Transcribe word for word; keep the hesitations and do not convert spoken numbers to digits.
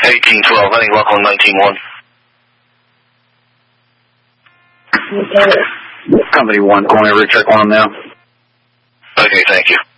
eighteen twelve, any luck on nineteen one? Company one, going over to check on them now. Okay, thank you.